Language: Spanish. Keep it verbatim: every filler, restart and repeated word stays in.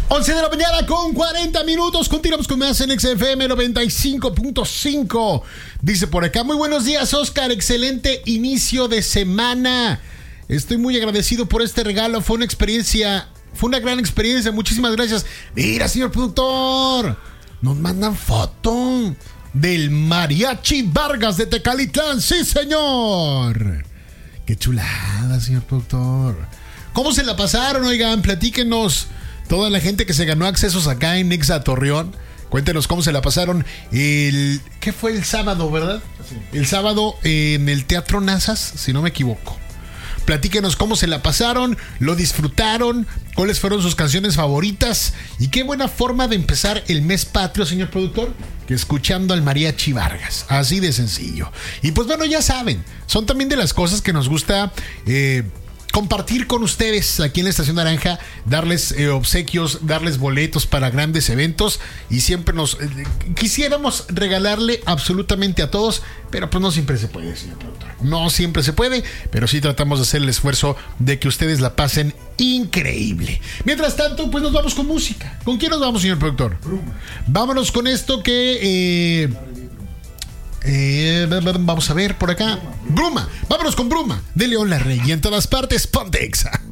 once de la mañana con cuarenta minutos. Continuamos con más en X F M noventa y cinco punto cinco. Dice por acá: muy buenos días, Oscar. Excelente inicio de semana. Estoy muy agradecido por este regalo. Fue una experiencia, fue una gran experiencia. Muchísimas gracias. Mira, señor productor, nos mandan foto del Mariachi Vargas de Tecalitlán. Sí, señor. Qué chulada, señor productor. ¿Cómo se la pasaron? Oigan, platíquenos. Toda la gente que se ganó accesos acá en Nexa Torreón, cuéntenos cómo se la pasaron el... ¿Qué fue el sábado, verdad? Sí. El sábado en el Teatro Nazas, si no me equivoco. Platíquenos cómo se la pasaron, lo disfrutaron, cuáles fueron sus canciones favoritas y qué buena forma de empezar el mes patrio, señor productor, que escuchando al Mariachi Vargas. Así de sencillo. Y pues bueno, ya saben, son también de las cosas que nos gusta... Eh, compartir con ustedes aquí en la Estación Naranja, darles eh, obsequios, darles boletos para grandes eventos y siempre nos eh, quisiéramos regalarle absolutamente a todos, pero pues no siempre se puede, señor productor. No siempre se puede, pero sí tratamos de hacer el esfuerzo de que ustedes la pasen increíble. Mientras tanto, pues nos vamos con música. ¿Con quién nos vamos, señor productor? Bruma. Vámonos con esto que... Eh, Eh, vamos a ver por acá. Bruma. Vámonos con Bruma de León Larrey y en todas partes Pontexa.